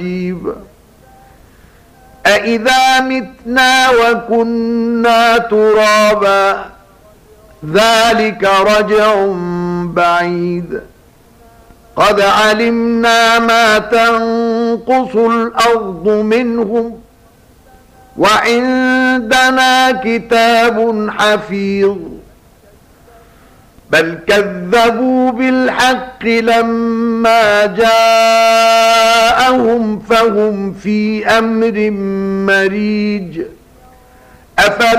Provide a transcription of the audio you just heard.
أإذا متنا وكنا ترابا ذلك رجع بعيد قد علمنا ما تنقص الأرض منهم وعندنا كتاب حفيظ بل كذبوا بالحق لما جاءهم فهم في أمر مريج